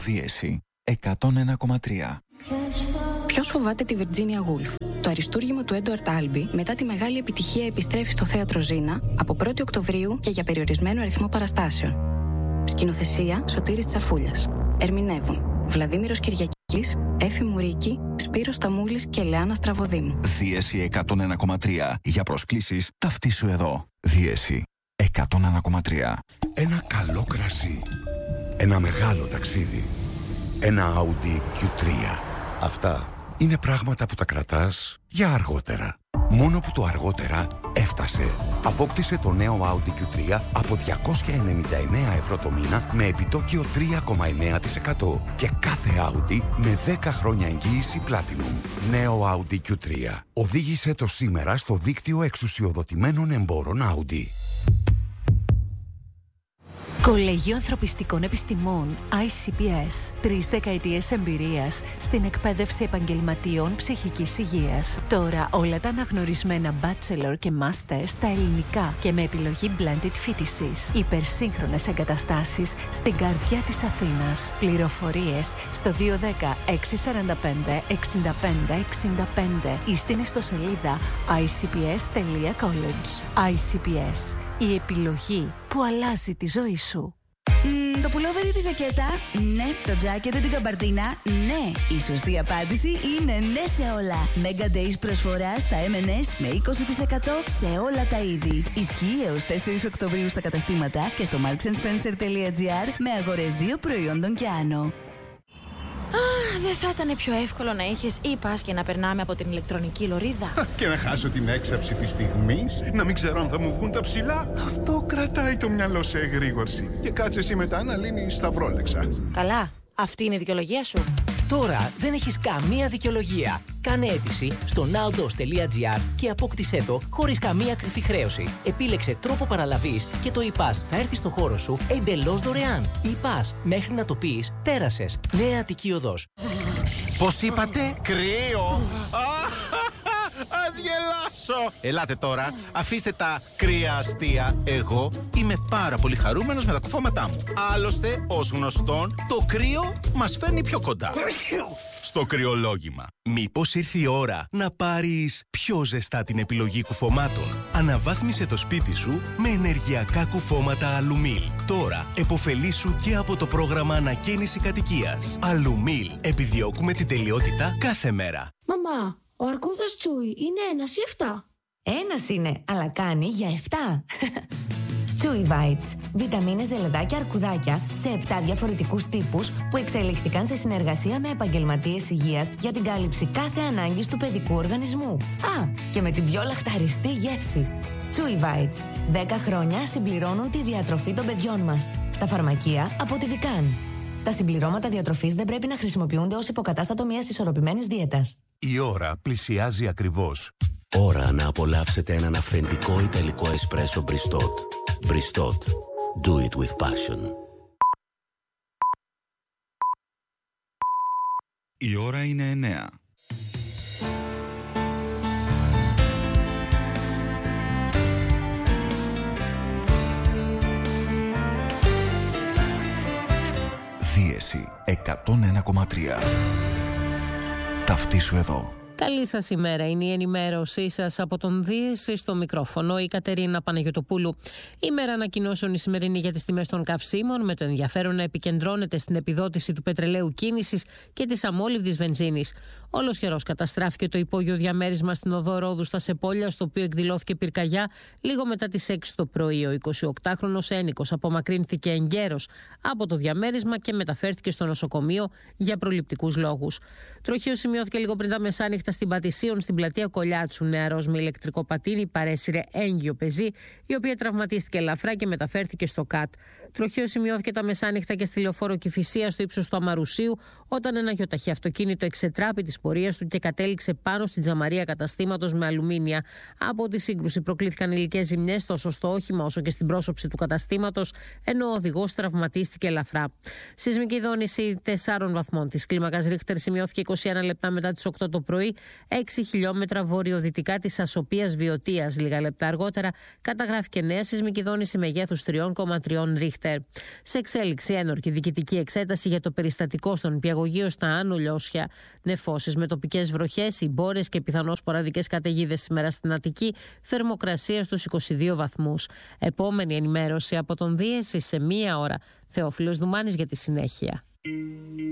Δίεση 101,3. Ποιος φοβάται τη Virginia Woolf? Το αριστούργημα του Έντουαρτ Άλμπι μετά τη μεγάλη επιτυχία επιστρέφει στο θέατρο Ζήνα από 1η Οκτωβρίου και για περιορισμένο αριθμό παραστάσεων. Σκηνοθεσία Σωτήρης Τσαφούλιας. Ερμηνεύουν Βλαδίμηρος Κυριακής, Έφη Μουρίκη, Σπύρος Ταμούλης και Λεάνα Στραβοδήμου. Δίεση 101,3. Για προσκλήσεις ταυτίσου εδώ. Δίεση 101,3. Ένα καλό κρασί. Ένα μεγάλο ταξίδι. Ένα Audi Q3. Αυτά είναι πράγματα που τα κρατάς για αργότερα. Μόνο που το αργότερα έφτασε. Απόκτησε το νέο Audi Q3 από 299 ευρώ το μήνα με επιτόκιο 3,9% και κάθε Audi με 10 χρόνια εγγύηση Platinum. Νέο Audi Q3. Οδήγησε το σήμερα στο δίκτυο εξουσιοδοτημένων εμπόρων Audi. Κολέγιο Ανθρωπιστικών Επιστημών ICPS. 3 δεκαετίες εμπειρίας στην εκπαίδευση επαγγελματιών ψυχικής υγείας. Τώρα όλα τα αναγνωρισμένα bachelor και master στα ελληνικά και με επιλογή blended φοιτησης. Υπερσύγχρονες εγκαταστάσεις στην καρδιά της Αθήνας. Πληροφορίες στο 210 645 65 65 ή στην ιστοσελίδα icps.college. ICPS. Η επιλογή που αλλάζει τη ζωή σου. Το πουλόβερ ή τη ζακέτα? Ναι. Το τζάκετ ή την καμπαρτίνα? Ναι. Η σωστή απάντηση είναι ναι σε όλα. Mega Days προσφορά στα M&S με 20% σε όλα τα είδη. Ισχύει έως 4 Οκτωβρίου στα καταστήματα και στο marksandSpencer.gr με αγορές 2 προϊόντων και άνω. Δεν θα ήταν πιο εύκολο να είχες e-pass και να περνάμε από την ηλεκτρονική λωρίδα? Και να χάσω την έξαψη της στιγμής, να μην ξέρω αν θα μου βγουν τα ψηλά. Αυτό κρατάει το μυαλό σε εγρήγορση. Και κάτσε εσύ μετά να λύνεις σταυρόλεξα. Καλά, αυτή είναι η δικαιολογία σου. Τώρα δεν έχεις καμία δικαιολογία. Κάνε αίτηση στο nowdos.gr και απόκτησέ το χωρίς καμία κρυφή χρέωση. Επίλεξε τρόπο παραλαβής και το e-pass θα έρθει στο χώρο σου εντελώς δωρεάν. E-pass, μέχρι να το πεις, πέρασες. Νέα Αττική Οδός. Πώς είπατε? Κρύο! Ας γελάσω! Ελάτε τώρα, αφήστε τα κρύα αστεία. Εγώ είμαι πάρα πολύ χαρούμενος με τα κουφώματά μου. Άλλωστε, ως γνωστόν, το κρύο μας φέρνει πιο κοντά. Στο κρυολόγημα. Μήπως ήρθε η ώρα να πάρεις πιο ζεστά την επιλογή κουφωμάτων? Αναβάθμισε το σπίτι σου με ενεργειακά κουφώματα Αλουμίλ. Τώρα επωφελήσου και από το πρόγραμμα ανακαίνιση κατοικίας. Αλουμίλ. Επιδιώκουμε την τελειότητα κάθε μέρα. Μαμά, ο αρκούδας Τσούι είναι 1 ή 7? Ένας είναι, αλλά κάνει για 7. Chewy Bites. Βιταμίνες, ζελεδάκια, αρκουδάκια σε 7 διαφορετικούς τύπους που εξελιχθήκαν σε συνεργασία με επαγγελματίες υγείας για την κάλυψη κάθε ανάγκης του παιδικού οργανισμού. Και με την πιο λαχταριστή γεύση. Chewy Bites. 10 χρόνια συμπληρώνουν τη διατροφή των παιδιών μας. Στα φαρμακεία από τη Vican. Τα συμπληρώματα διατροφής δεν πρέπει να χρησιμοποιούνται ως υποκατάστατο μιας ισορροπημένης δίαιτας. Η ώρα πλησιάζει ακριβώς. Ώρα να απολαύσετε έναν αυθεντικό ιταλικό εσπρέσο Bristot. Bristot. Do it with passion. Η ώρα είναι 9. Δίεση 101,3. Ταυτίσου εδώ. Καλή σας ημέρα, είναι η ενημέρωσή σας από τον Δίεση στο μικρόφωνο, η Κατερίνα Παναγιωτοπούλου. Η μέρα ανακοινώσεων η σημερινή για τις τιμές των καυσίμων, με το ενδιαφέρον να επικεντρώνεται στην επιδότηση του πετρελαίου κίνησης και της αμόλυβδης βενζίνης. Ολοσχερός καταστράφηκε το υπόγειο διαμέρισμα στην οδό Ρόδου στα Σεπόλια, στο οποίο εκδηλώθηκε πυρκαγιά λίγο μετά τις 6 το πρωί. Ο 28χρονος ένικος απομακρύνθηκε εγκαίρος από το διαμέρισμα και μεταφέρθηκε στο νοσοκομείο για προληπτικούς λόγους. Τροχείο σημειώθηκε λίγο πριν τα μεσάνυχτα στην Πατησίων, στην πλατεία Κολιάτσου. Νεαρός με ηλεκτρικό πατίνι παρέσυρε έγκυο πεζή, η οποία τραυματίστηκε ελαφρά και μεταφέρθηκε στο ΚΑΤ. Τροχείο σημειώθηκε τα μεσάνυχτα και στη λεωφόρο Κηφισία στο ύψος του Αμαρουσίου, όταν ένα γιοταχή αυτοκίνητο εξετράπη της πορείας του και κατέληξε πάνω στην τζαμαρία καταστήματος με αλουμίνια. Από τη σύγκρουση προκλήθηκαν υλικές ζημιές τόσο στο όχημα όσο και στην πρόσωψη του καταστήματος, ενώ ο οδηγός τραυματίστηκε ελαφρά. Σεισμική δόνηση 4 βαθμών της κλίμακας Ρίχτερ σημειώθηκε 21 λεπτά μετά τις 8 το πρωί 6 χιλιόμετρα βορειοδυτικά της Ασοπίας Βιωτίας. Λίγα λεπτά αργότερα καταγράφηκε νέα σεισμική δόνηση μεγέθους 3,3 Ρίχτερ. Σε εξέλιξη ένορκη διοικητική εξέταση για το περιστατικό στον νηπιαγωγείο στα Άνω Λιώσια. Νεφώσεις με τοπικές βροχές, συμπόρες και πιθανώς σποραδικές καταιγίδες σήμερα στην Αττική. Θερμοκρασία στους 22 βαθμούς. Επόμενη ενημέρωση από τον Δίεση σε 1 ώρα. Θεόφιλος Δουμάνης για τη συνέχεια.